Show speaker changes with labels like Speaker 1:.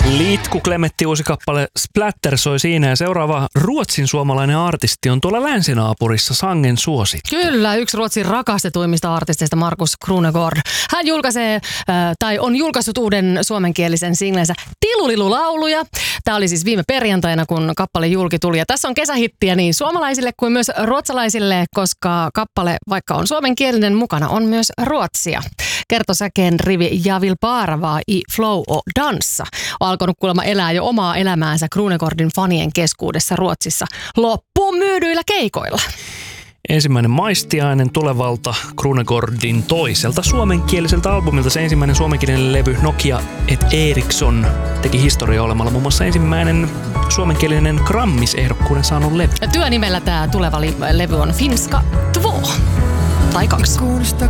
Speaker 1: Litku Klemetti uusi kappale Splatter soi siinä ja seuraava ruotsin suomalainen artisti on tuolla länsinaapurissa sangen suosittu.
Speaker 2: Kyllä, yksi Ruotsin rakastetuimmista artisteista Markus Krunegård. Hän on julkaissut uuden suomenkielisen singlensä Tilulilulauluja. Tämä oli siis viime perjantaina, kun kappale julki tuli. Ja tässä on kesähittiä niin suomalaisille kuin myös ruotsalaisille, koska kappale, vaikka on suomenkielinen, mukana on myös ruotsia. Kertosäkeen rivi Jag vill bara vara i flow och dansa on alkanut kuulemma elää jo omaa elämäänsä Krunegårdin fanien keskuudessa Ruotsissa loppuun myydyillä keikoilla.
Speaker 1: Ensimmäinen maistiainen tulevalta Krunegårdin toiselta suomenkieliseltä albumilta. Se ensimmäinen suomenkielinen levy Nokia et Ericsson teki historiaa olemalla muun muassa ensimmäinen suomenkielinen Grammis-ehdokkuuden saanut levy.
Speaker 2: Ja työnimellä tämä tuleva levy on Finska 2 tai 2.